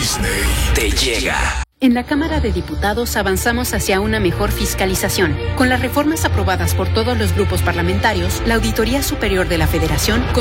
Disney te llega. En la Cámara de Diputados avanzamos hacia una mejor fiscalización. Con las reformas aprobadas por todos los grupos parlamentarios, la Auditoría Superior de la Federación